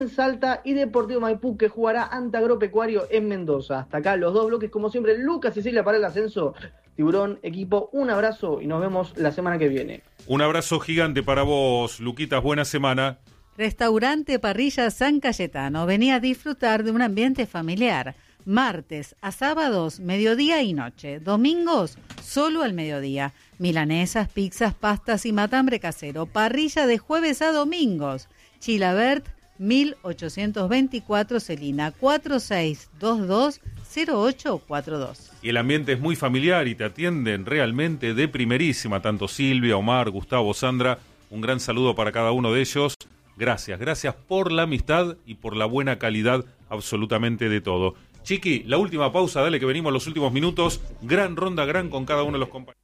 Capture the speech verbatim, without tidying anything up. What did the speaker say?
en Salta y Deportivo Maipú, que jugará ante Agropecuario en Mendoza. Hasta acá los dos bloques, como siempre, Lucas y Cecilia para el ascenso. Tiburón, equipo, un abrazo y nos vemos la semana que viene. Un abrazo gigante para vos, Luquitas, buena semana. Restaurante Parrilla San Cayetano. Venía a disfrutar de un ambiente familiar. Martes a sábados, mediodía y noche. Domingos, solo al mediodía. Milanesas, pizzas, pastas y matambre casero. Parrilla de jueves a domingos. Chilabert, mil ochocientos veinticuatro, Celina, cuatro seis dos dos cero ocho cuatro dos. Y el ambiente es muy familiar y te atienden realmente de primerísima. Tanto Silvia, Omar, Gustavo, Sandra. Un gran saludo para cada uno de ellos. Gracias, gracias por la amistad y por la buena calidad absolutamente de todo. Chiqui, la última pausa, dale que venimos los últimos minutos. Gran ronda, gran con cada uno de los compañeros.